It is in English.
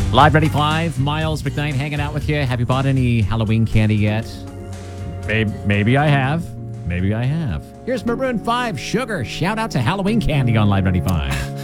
Live 95, Miles McKnight hanging out with you. Have you bought any Halloween candy yet? Maybe I have. Maybe I have. Here's Maroon 5, Sugar. Shout out to Halloween candy on Live 95.